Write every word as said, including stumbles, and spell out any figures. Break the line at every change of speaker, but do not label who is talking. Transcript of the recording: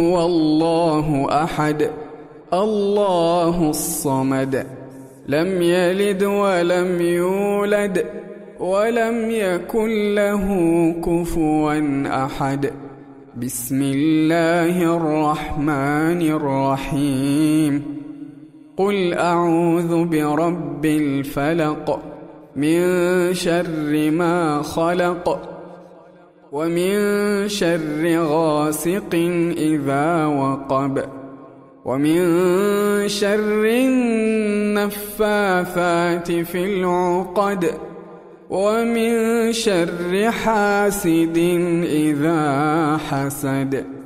والله أحد الله الصمد لم يلد ولم يولد ولم يكن له كفوا أحد. بسم الله الرحمن الرحيم. قل أعوذ برب الفلق من شر ما خلق ومن شر غاسق إذا وقب ومن شر النفاثات في العقد ومن شر حاسد إذا حسد.